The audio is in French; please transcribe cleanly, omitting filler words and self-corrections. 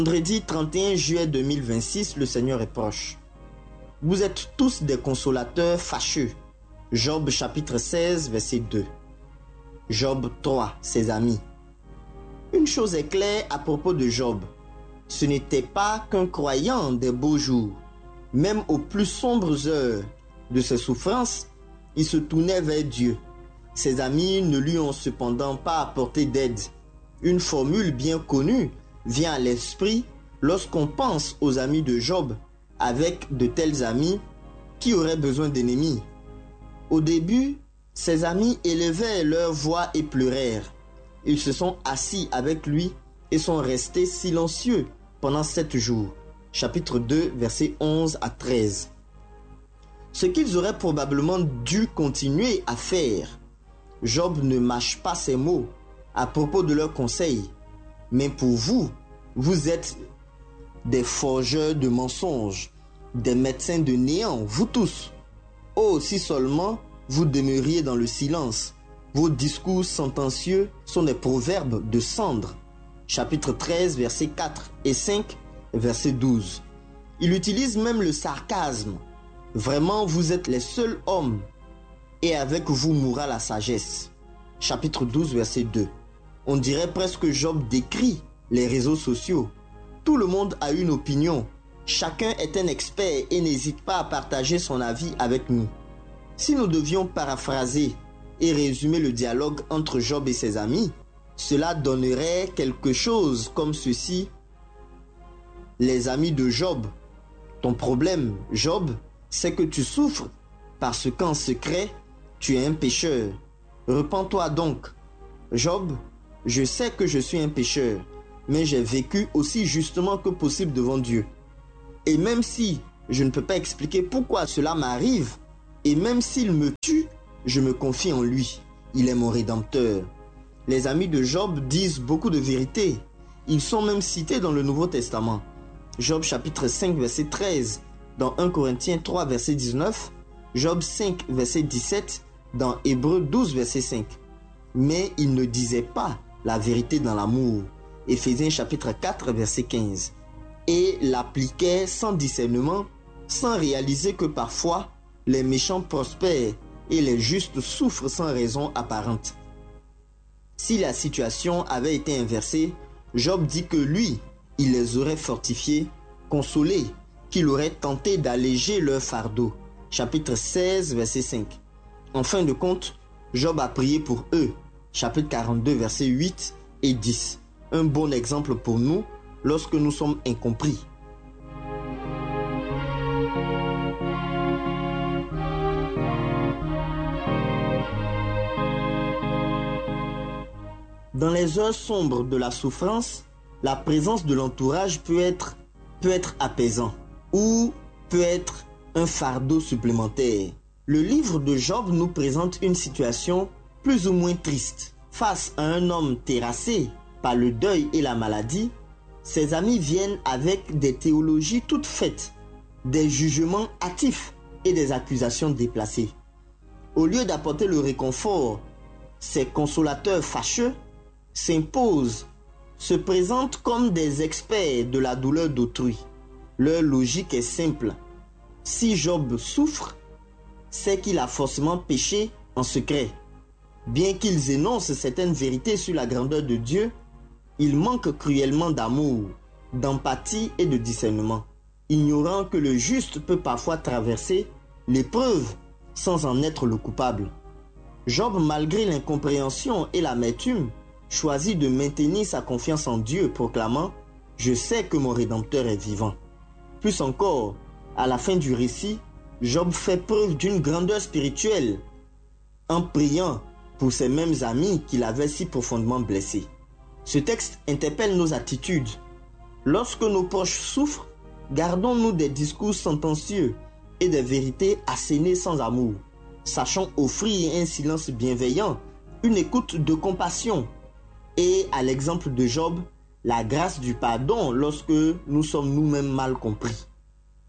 Vendredi 31 juillet 2026, le Seigneur est proche. Vous êtes tous des consolateurs fâcheux. Job chapitre 16, verset 2. Job 3, ses amis. Une chose est claire à propos de Job. Ce n'était pas qu'un croyant des beaux jours. Même aux plus sombres heures de ses souffrances, il se tournait vers Dieu. Ses amis ne lui ont cependant pas apporté d'aide. Une formule bien connue vient à l'esprit lorsqu'on pense aux amis de Job avec de tels amis qui auraient besoin d'ennemis. Au début, ses amis élevaient leur voix et pleurèrent. Ils se sont assis avec lui et sont restés silencieux pendant 7 jours. Chapitre 2, versets 11 à 13. Ce qu'ils auraient probablement dû continuer à faire. Job ne mâche pas ses mots à propos de leurs conseils. Mais pour vous, vous êtes des forgeurs de mensonges, des médecins de néant, vous tous. Oh, si seulement vous demeuriez dans le silence. Vos discours sentencieux sont des proverbes de cendre. Chapitre 13, versets 4 et 5, verset 12. Il utilise même le sarcasme. Vraiment, vous êtes les seuls hommes, et avec vous mourra la sagesse. Chapitre 12, verset 2. On dirait presque que Job décrit les réseaux sociaux. Tout le monde a une opinion. Chacun est un expert et n'hésite pas à partager son avis avec nous. Si nous devions paraphraser et résumer le dialogue entre Job et ses amis, cela donnerait quelque chose comme ceci. Les amis de Job, ton problème, Job, c'est que tu souffres parce qu'en secret, tu es un pécheur. Repens-toi donc. Job, je sais que je suis un pécheur, mais j'ai vécu aussi justement que possible devant Dieu. Et même si je ne peux pas expliquer pourquoi cela m'arrive, et même s'il me tue, je me confie en lui. Il est mon rédempteur. Les amis de Job disent beaucoup de vérités. Ils sont même cités dans le Nouveau Testament. Job chapitre 5, verset 13, dans 1 Corinthiens 3, verset 19, Job 5, verset 17, dans Hébreux 12, verset 5. Mais ils ne disaient pas la vérité dans l'amour. Éphésiens chapitre 4, verset 15. Et l'appliquaient sans discernement, sans réaliser que parfois, les méchants prospèrent et les justes souffrent sans raison apparente. Si la situation avait été inversée, Job dit que lui, il les aurait fortifiés, consolés, qu'il aurait tenté d'alléger leur fardeau. Chapitre 16, verset 5. En fin de compte, Job a prié pour eux. Chapitre 42, versets 8 et 10. Un bon exemple pour nous lorsque nous sommes incompris. Dans les heures sombres de la souffrance, la présence de l'entourage peut être apaisant ou peut être un fardeau supplémentaire. Le livre de Job nous présente une situation plus ou moins triste. Face à un homme terrassé par le deuil et la maladie, ses amis viennent avec des théologies toutes faites, des jugements hâtifs et des accusations déplacées. Au lieu d'apporter le réconfort, ces consolateurs fâcheux s'imposent, se présentent comme des experts de la douleur d'autrui. Leur logique est simple. Si Job souffre, c'est qu'il a forcément péché en secret. Bien qu'ils énoncent certaines vérités sur la grandeur de Dieu, ils manquent cruellement d'amour, d'empathie et de discernement, ignorant que le juste peut parfois traverser l'épreuve sans en être le coupable. Job, malgré l'incompréhension et l'amertume, choisit de maintenir sa confiance en Dieu, proclamant « Je sais que mon Rédempteur est vivant ». Plus encore, à la fin du récit, Job fait preuve d'une grandeur spirituelle en priant pour ces mêmes amis qu'il avait si profondément blessés. Ce texte interpelle nos attitudes. Lorsque nos proches souffrent, gardons-nous des discours sentencieux et des vérités assénées sans amour. Sachons offrir un silence bienveillant, une écoute de compassion et, à l'exemple de Job, la grâce du pardon lorsque nous sommes nous-mêmes mal compris.